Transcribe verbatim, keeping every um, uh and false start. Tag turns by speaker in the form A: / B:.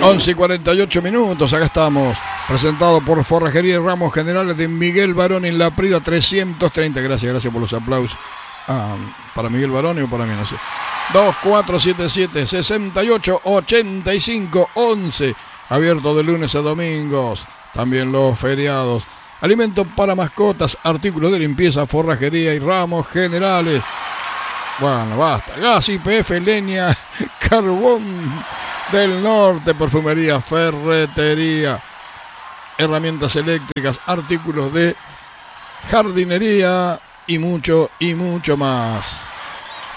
A: once y cuarenta y ocho minutos, acá estamos, presentado por Forrajería y Ramos Generales de Miguel Barón en La Prida trescientos treinta. Gracias, gracias por los aplausos. Ah, para Miguel Barón o para mí, no sé. dos cuatro siete siete, seis ocho ocho cinco once, abierto de lunes a domingos, también los feriados. Alimentos para mascotas, artículos de limpieza, Forrajería y Ramos Generales. Bueno, basta. Gas, I P F, leña, carbón del norte, perfumería, ferretería, herramientas eléctricas, artículos de jardinería y mucho y mucho más.